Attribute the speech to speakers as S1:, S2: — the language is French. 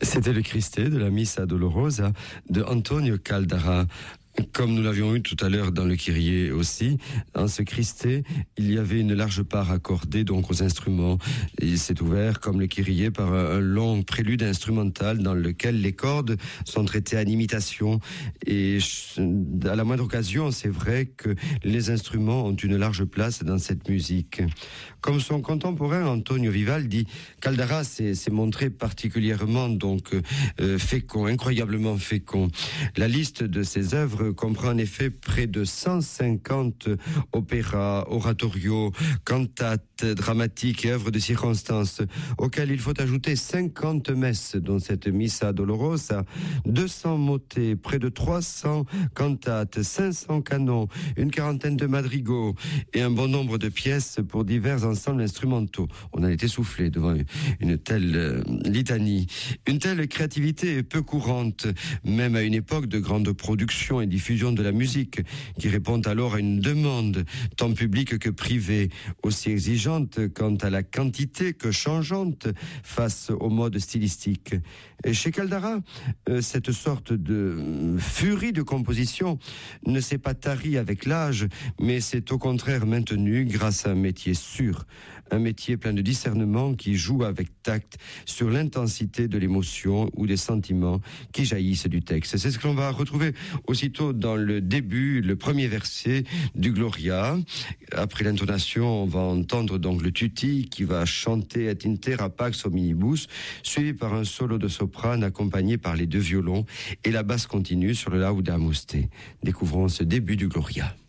S1: C'était le Christe de la Missa Dolorosa de Antonio Caldara. Comme nous l'avions eu tout à l'heure dans le Kyrie aussi, dans ce Christe, il y avait une large part accordée donc aux instruments. Il s'est ouvert, comme le Kyrie, par un long prélude instrumental dans lequel les cordes sont traitées en imitation. Et à la moindre occasion, c'est vrai que les instruments ont une large place dans cette musique. Comme son contemporain Antonio Vivaldi, Caldara s'est montré particulièrement donc fécond, incroyablement fécond. La liste de ses œuvres comprend en effet près de 150 opéras, oratorios, cantates, dramatiques et œuvres de circonstance, auxquelles il faut ajouter 50 messes, dont cette Missa Dolorosa, 200 motets, près de 300 cantates, 500 canons, une quarantaine de madrigaux et un bon nombre de pièces pour divers ensembles instrumentaux. On a été soufflé devant une telle litanie. Une telle créativité est peu courante, même à une époque de grande production et diffusion de la musique, qui répond alors à une demande, tant publique que privée, aussi exigeante quant à la quantité que changeante face au mode stylistique. Et chez Caldara, cette sorte de furie de composition ne s'est pas tarie avec l'âge, mais s'est au contraire maintenue grâce à un métier sûr, un métier plein de discernement qui joue avec tact sur l'intensité de l'émotion ou des sentiments qui jaillissent du texte. C'est ce que l'on va retrouver aussitôt dans le début, le premier verset du Gloria. Après l'intonation, on va entendre donc le tutti qui va chanter Et intera pax hominibus, suivi par un solo de soprane accompagné par les deux violons et la basse continue sur le Laudamus Te. Découvrons ce début du Gloria.